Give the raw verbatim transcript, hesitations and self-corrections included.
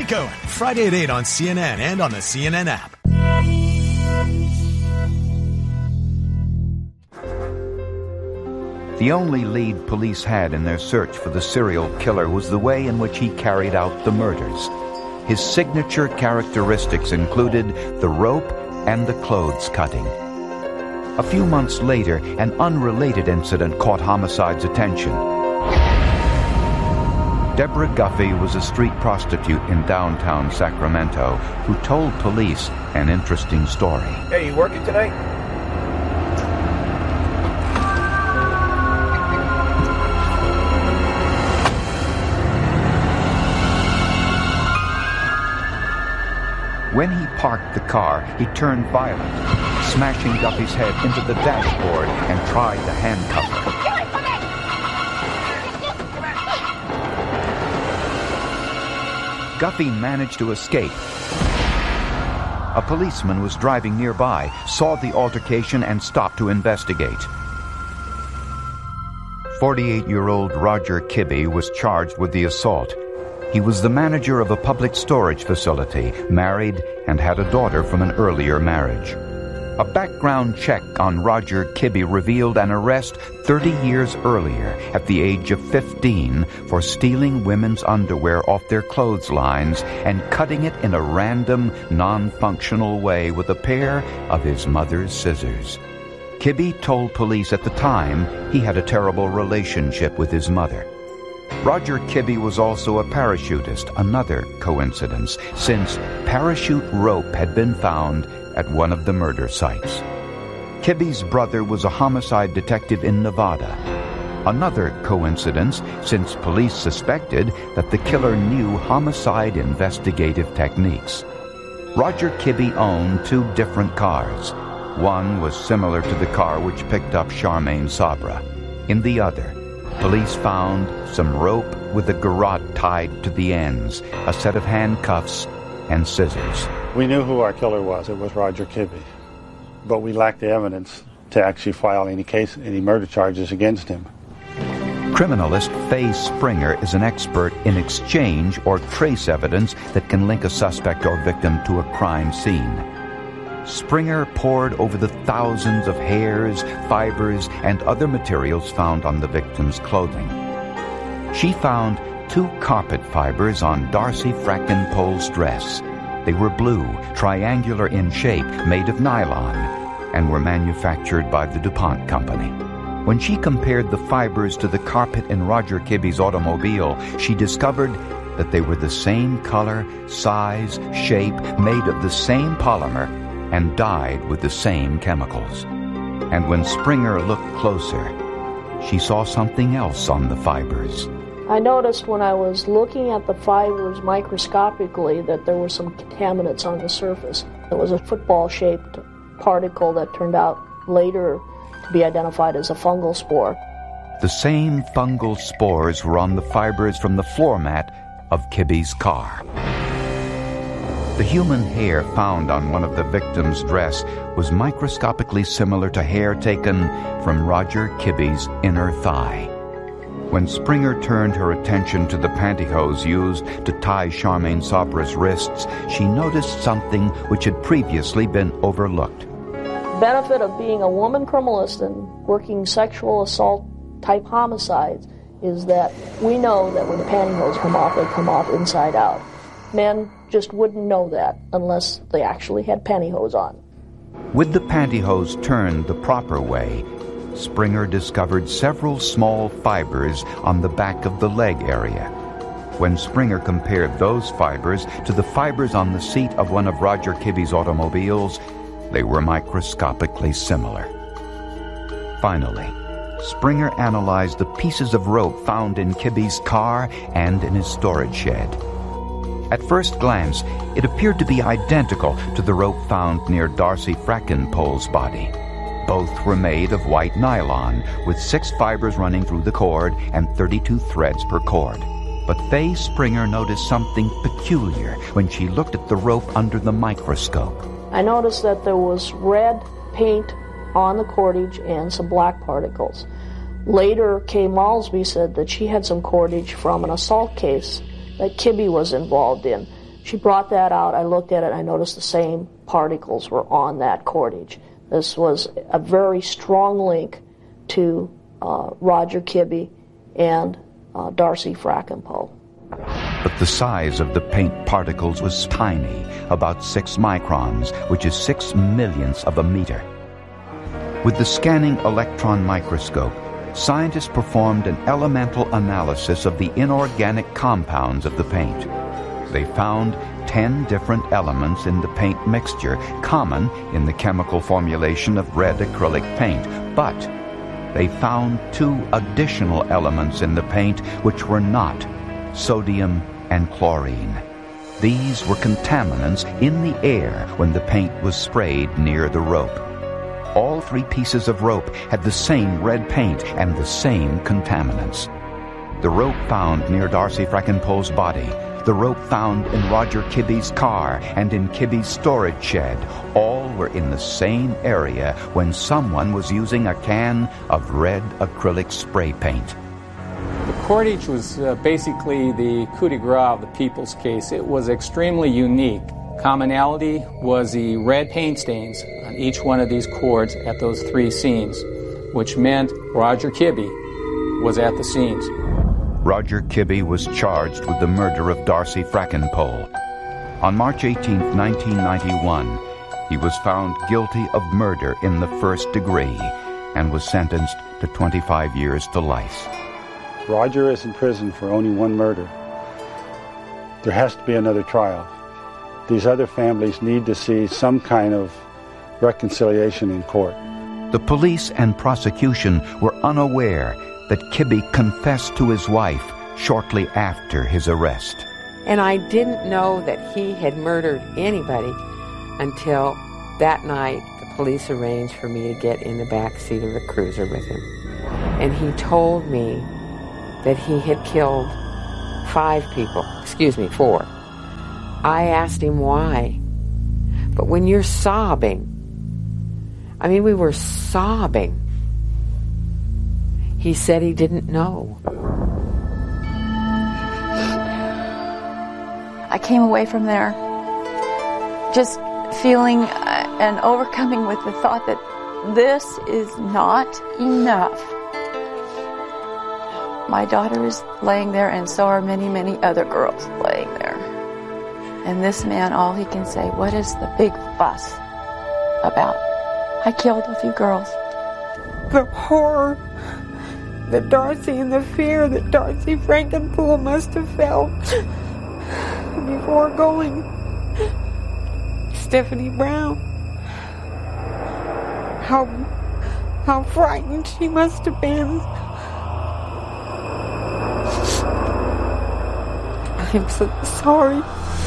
and Cohen, Friday at eight on C N N and on the C N N app. The only lead police had in their search for the serial killer was the way in which he carried out the murders. His signature characteristics included the rope and the clothes cutting. A few months later, an unrelated incident caught homicide's attention. Deborah Guffey was a street prostitute in downtown Sacramento who told police an interesting story. Hey, you working tonight? When he parked the car, he turned violent, smashing Guffey's head into the dashboard and tried to handcuff her. Guffey managed to escape. A policeman was driving nearby, saw the altercation, and stopped to investigate. forty-eight-year-old Roger Kibbe was charged with the assault. He was the manager of a public storage facility, married, and had a daughter from an earlier marriage. A background check on Roger Kibbe revealed an arrest thirty years earlier, at the age of fifteen, for stealing women's underwear off their clotheslines and cutting it in a random, non-functional way with a pair of his mother's scissors. Kibbe told police at the time he had a terrible relationship with his mother. Roger Kibbe was also a parachutist, another coincidence, since parachute rope had been found at one of the murder sites. Kibbe's brother was a homicide detective in Nevada. Another coincidence, since police suspected that the killer knew homicide investigative techniques. Roger Kibbe owned two different cars. One was similar to the car which picked up Charmaine Sabra. In the other, police found some rope with a garrote tied to the ends, a set of handcuffs, and scissors. We knew who our killer was. It was Roger Kibbe. But we lacked the evidence to actually file any case, any murder charges against him. Criminalist Faye Springer is an expert in exchange or trace evidence that can link a suspect or victim to a crime scene. Springer pored over the thousands of hairs, fibers, and other materials found on the victim's clothing. She found two carpet fibers on Darcy Frackenpole's dress. They were blue, triangular in shape, made of nylon, and were manufactured by the DuPont Company. When she compared the fibers to the carpet in Roger Kibbe's automobile, she discovered that they were the same color, size, shape, made of the same polymer, and dyed with the same chemicals. And when Springer looked closer, she saw something else on the fibers. I noticed when I was looking at the fibers microscopically that there were some contaminants on the surface. It was a football-shaped particle that turned out later to be identified as a fungal spore. The same fungal spores were on the fibers from the floor mat of Kibbe's car. The human hair found on one of the victim's dress was microscopically similar to hair taken from Roger Kibbe's inner thigh. When Springer turned her attention to the pantyhose used to tie Charmaine Sabra's wrists, she noticed something which had previously been overlooked. The benefit of being a woman criminalist and working sexual assault type homicides is that we know that when the pantyhose come off, they come off inside out. Men just wouldn't know that unless they actually had pantyhose on. With the pantyhose turned the proper way, Springer discovered several small fibers on the back of the leg area. When Springer compared those fibers to the fibers on the seat of one of Roger Kibbe's automobiles, they were microscopically similar. Finally, Springer analyzed the pieces of rope found in Kibbe's car and in his storage shed. At first glance, it appeared to be identical to the rope found near Darcy Frackenpole's body. Both were made of white nylon, with six fibers running through the cord and thirty-two threads per cord. But Faye Springer noticed something peculiar when she looked at the rope under the microscope. I noticed that there was red paint on the cordage and some black particles. Later, Kay Malsby said that she had some cordage from an assault case that Kibbe was involved in. She brought that out. I looked at it. I noticed the same particles were on that cordage. This was a very strong link to uh, Roger Kibbe and uh, Darcy Frackenpohl. But the size of the paint particles was tiny, about six microns, which is six millionths of a meter. With the scanning electron microscope, scientists performed an elemental analysis of the inorganic compounds of the paint. They found ten different elements in the paint mixture, common in the chemical formulation of red acrylic paint, but they found two additional elements in the paint which were not: sodium and chlorine. These were contaminants in the air when the paint was sprayed near the rope. All three pieces of rope had the same red paint and the same contaminants. The rope found near Darcy Frackenpohl's body, the rope found in Roger Kibbe's car and in Kibbe's storage shed, all were in the same area when someone was using a can of red acrylic spray paint. The cordage was uh, basically the coup de grace of the People's case. It was extremely unique. Commonality was the red paint stains on each one of these cords at those three scenes, which meant Roger Kibbe was at the scenes. Roger Kibbe was charged with the murder of Darcy Frackenpohl. On March eighteenth, nineteen ninety-one, he was found guilty of murder in the first degree and was sentenced to twenty-five years to life. Roger is in prison for only one murder. There has to be another trial. These other families need to see some kind of reconciliation in court. The police and prosecution were unaware that Kibbe confessed to his wife shortly after his arrest. And I didn't know that he had murdered anybody until that night the police arranged for me to get in the back seat of the cruiser with him. And he told me that he had killed five people, excuse me, four. I asked him why. But when you're sobbing, I mean, we were sobbing. He said he didn't know. I came away from there just feeling uh, and overcoming with the thought that this is not enough. My daughter is laying there, and so are many, many other girls laying there. And this man, all he can say, what is the big fuss about? I killed a few girls. The horror that Darcy and the fear that Darcy Frackenpohl must have felt before going. Stephanie Brown. How, how frightened she must have been. I'm so sorry.